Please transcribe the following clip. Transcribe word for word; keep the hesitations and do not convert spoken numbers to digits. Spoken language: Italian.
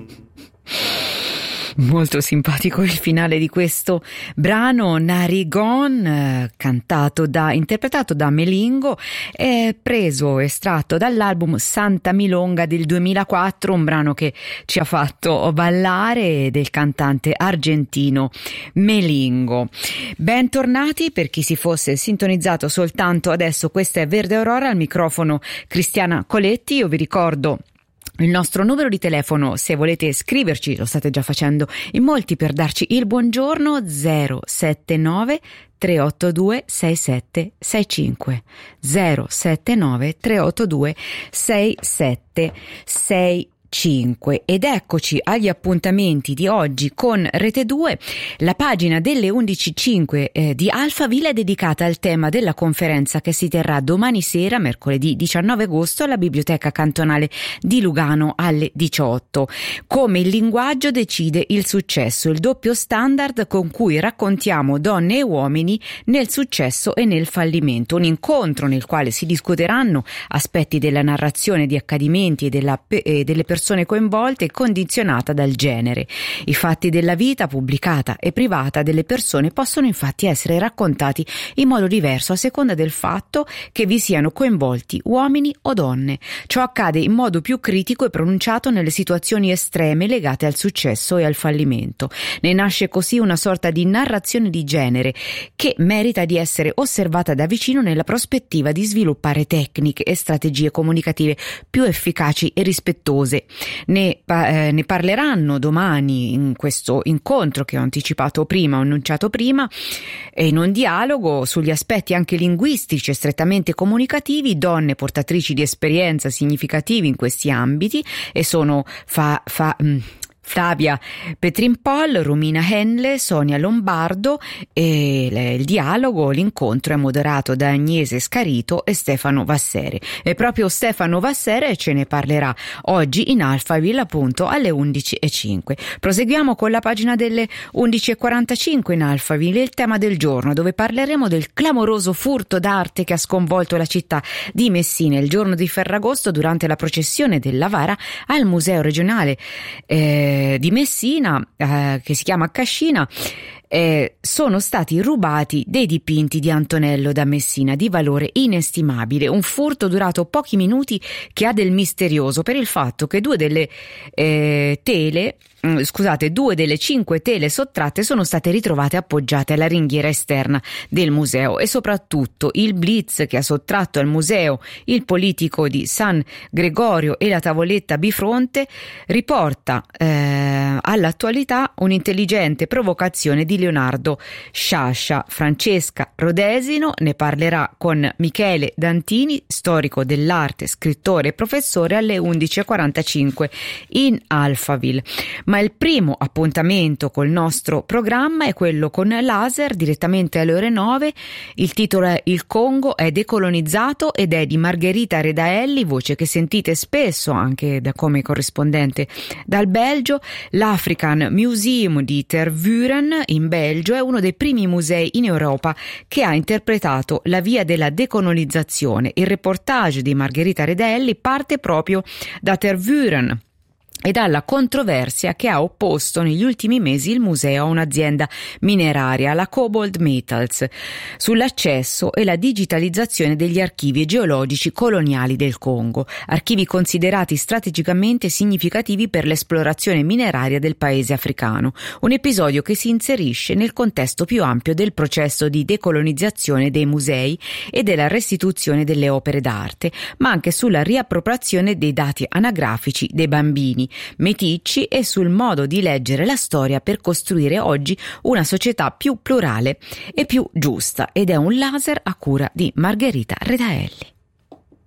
Molto simpatico il finale di questo brano. Narigon, eh, cantato da, interpretato da Melingo, è preso, estratto dall'album Santa Milonga del duemilaquattro, un brano che ci ha fatto ballare, del cantante argentino Melingo. Bentornati per chi si fosse sintonizzato soltanto adesso, questa è Verde Aurora, al microfono Cristiana Coletti. Io vi ricordo il nostro numero di telefono, se volete scriverci, lo state già facendo in molti, per darci il buongiorno: zero sette nove tre otto due sei sette sei cinque, zero sette nove tre otto due sei sette sei cinque. Ed eccoci agli appuntamenti di oggi con Rete due. La pagina delle undici e cinque eh, di Alphaville è dedicata al tema della conferenza che si terrà domani sera, mercoledì diciannove agosto, alla Biblioteca Cantonale di Lugano alle diciotto. Come il linguaggio decide il successo, il doppio standard con cui raccontiamo donne e uomini nel successo e nel fallimento. Un incontro nel quale si discuteranno aspetti della narrazione di accadimenti e della, eh, delle persone persone coinvolte, condizionata dal genere. I fatti della vita pubblicata e privata delle persone possono infatti essere raccontati in modo diverso a seconda del fatto che vi siano coinvolti uomini o donne. Ciò accade in modo più critico e pronunciato nelle situazioni estreme legate al successo e al fallimento. Ne nasce così una sorta di narrazione di genere che merita di essere osservata da vicino nella prospettiva di sviluppare tecniche e strategie comunicative più efficaci e rispettose. Ne, eh, ne parleranno domani in questo incontro che ho anticipato prima, ho annunciato prima, e in un dialogo sugli aspetti anche linguistici e strettamente comunicativi, donne portatrici di esperienza significativi in questi ambiti, e sono fa, fa, mh, Flavia Petrinpol, Romina Henle, Sonia Lombardo, e il dialogo, l'incontro è moderato da Agnese Scarito e Stefano Vassere. E proprio Stefano Vassere ce ne parlerà oggi in Alphaville, appunto alle undici e cinque. Proseguiamo con la pagina delle undici e quarantacinque in Alphaville, il tema del giorno, dove parleremo del clamoroso furto d'arte che ha sconvolto la città di Messina il giorno di Ferragosto durante la processione della Vara al Museo Regionale eh, di Messina, eh, che si chiama Cascina. Eh, sono stati rubati dei dipinti di Antonello da Messina di valore inestimabile, un furto durato pochi minuti che ha del misterioso per il fatto che due delle eh, tele Scusate, due delle cinque tele sottratte sono state ritrovate appoggiate alla ringhiera esterna del museo, e soprattutto il blitz che ha sottratto al museo il politico di San Gregorio e la tavoletta bifronte riporta eh, all'attualità un'intelligente provocazione di Leonardo Sciascia. Francesca Rodesino ne parlerà con Michele Dantini, storico dell'arte, scrittore e professore, alle undici e quarantacinque in Alphaville. Ma il primo appuntamento col nostro programma è quello con Laser, direttamente alle ore nove. Il titolo è Il Congo è decolonizzato ed è di Margherita Redaelli, voce che sentite spesso anche da come corrispondente dal Belgio. L'African Museum di Tervuren in Belgio è uno dei primi musei in Europa che ha interpretato la via della decolonizzazione. Il reportage di Margherita Redaelli parte proprio da Tervuren e dalla controversia che ha opposto negli ultimi mesi il museo a un'azienda mineraria, la Cobalt Metals, sull'accesso e la digitalizzazione degli archivi geologici coloniali del Congo, archivi considerati strategicamente significativi per l'esplorazione mineraria del paese africano, un episodio che si inserisce nel contesto più ampio del processo di decolonizzazione dei musei e della restituzione delle opere d'arte, ma anche sulla riappropriazione dei dati anagrafici dei bambini meticci e sul modo di leggere la storia per costruire oggi una società più plurale e più giusta. Ed è un laser a cura di Margherita Redaelli.